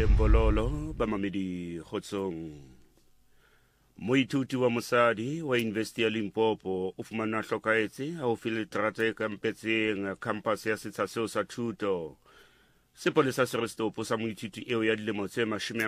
Lembololo ba mamedi Khotsong. Moithuti wa mosadi wa University ya Limpopo o fumana hlokaetse ha o file terata e kampetseng campus ya setsha seo sa thuto. Sepolesa se restopo sa moithuti eo ya dilemo tse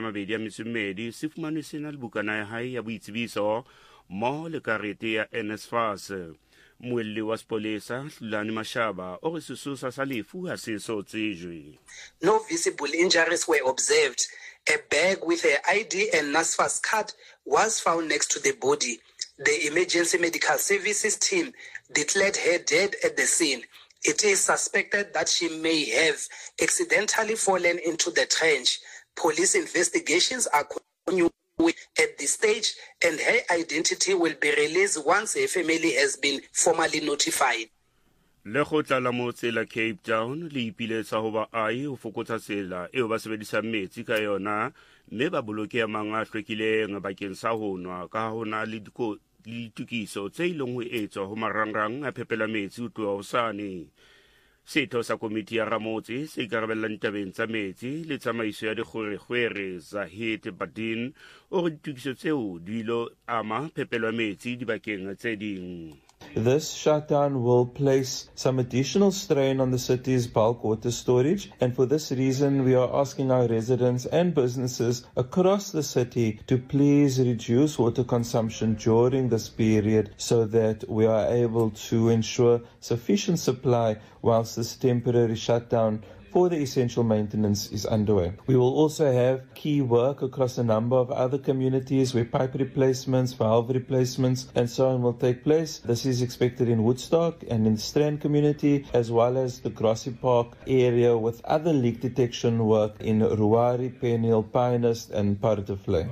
22 se fumane sena le bukana ya hae ya boitsebiso mo le karete ya NSFAS. Moelli wa sepolesa Hlulani Mashaba o re sesosa sa lefu ha se so tsejwe. No visible injuries were observed. A bag with her ID and NSFAS card was found next to the body. The emergency medical services team declared her dead at the scene. It is suspected that she may have accidentally fallen into the trench. Police investigations are continuing at this stage, and her identity will be released once her family has been formally notified. Lekgotla la motse la Cape Town le ipiletsa ho baahi ho fokotsa tsela eo ba sebedisang metsi ka yona, mme ba boloke a mang a hlwekileng bakeng sa ho nwa ka ho na le ditukiso tse ileng ho etswa ho marangrang a phepela metsi ho tloha hosane. Setho sa komiti ya Ramotse se ikarabellang tabeng tsa metsi le tsamaiso ya dikgwerekgwere Zahid Badin o re ditukiso tseo di ilo ama phepelo ya metsi dibakeng tse ding. This shutdown will place some additional strain on the city's bulk water storage, and for this reason we are asking our residents and businesses across the city to please reduce water consumption during this period so that we are able to ensure sufficient supply whilst this temporary shutdown for the essential maintenance is underway. We will also have key work across a number of other communities where pipe replacements, valve replacements and so on will take place. This is expected in Woodstock and in the Strand community, as well as the Grassy Park area with other leak detection work in Ruari, Peniel, Pinehurst and Paardetvlei.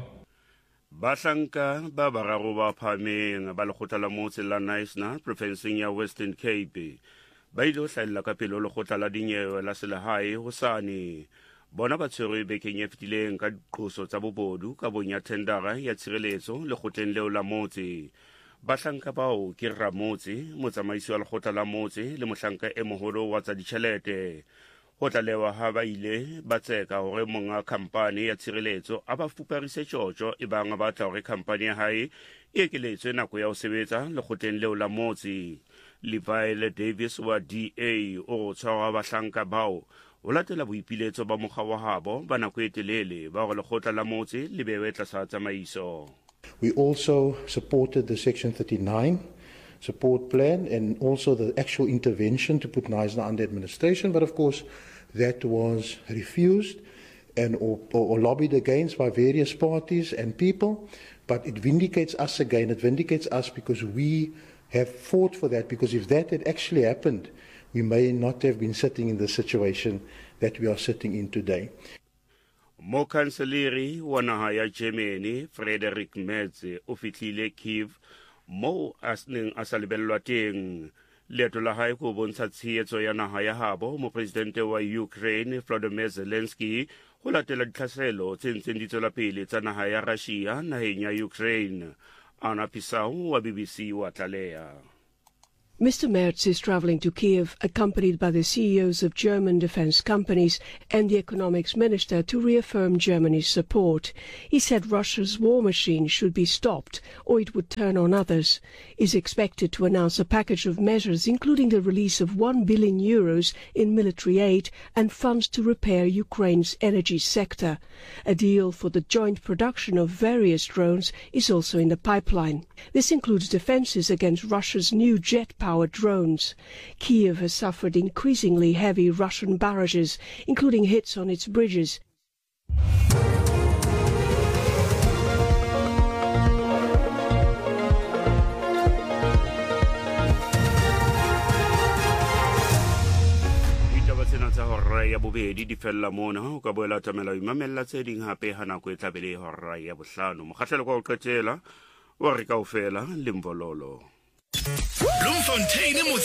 Bahlanka ba bararo ba phameng ba lekgotla la motse la Knysna provinceng ya Western Cape ba ilo hlahella ka pele lekgotla la dinyewe la selehae hosane. Bona ba tshwerwe bekeng e fetileng ka diqoso tsa bobodu ka bonya tendara ya tshireletso lekgotleng leo la motse. Bahlanka bao ke Ramotse, motsamaisi wa lekgotla la motse le mohlanka e moholo wa tsa ditjhelete. Ho tlalewa ha ba ile ba tseka hore monga khampani ya tshireletso a ba fuparise tjotjo e bang ba tla hore khampani ya hae e ekeletswe nako ya ho sebetsa lekgotleng leo la motse. Levi Davis wa DA o tshwara bahlanka bao o latela boipiletso ba mokga wa habo ba nako e telele ba hore lekgotla la motse le bewe tlasa tsamaiso. We also supported the Section 39 support plan and also the actual intervention to put Knysna under administration, but of course that was refused and or lobbied against by various parties and people. But it vindicates us again, it vindicates us because we have fought for that, because if that had actually happened, we may not have been sitting in the situation that we are sitting in today. Mo kanseleri wa naha ya Germany Friedrich Merz o fihlile Kiev mo asneng a sa lebellwa teng. Leeto la hae go bontsha tshehetso ya naha ya habo mo presidente wa Ukraine Volodymyr Zelensky go latela ditlhaselo tse ntseng di tswela pele tsa naha ya Russia naheng ya Ukraine. Anna Pisau wa BBC wa tlaleha. Mr. Merz is travelling to Kiev, accompanied by the CEOs of German defence companies and the economics minister to reaffirm Germany's support. He said Russia's war machine should be stopped or it would turn on others. He is expected to announce a package of measures including the release of €1 billion in military aid and funds to repair Ukraine's energy sector. A deal for the joint production of various drones is also in the pipeline. This includes defences against Russia's new jet-powered drones. Kiev has suffered increasingly heavy Russian barrages, including hits on its bridges. Hora ya bobedi di fella mona o ka boela tamela imamella tse ding hape ha nako e tlabele hora ya bohlano mo kgahlelo kwa o qetela o re kaofela lembololo.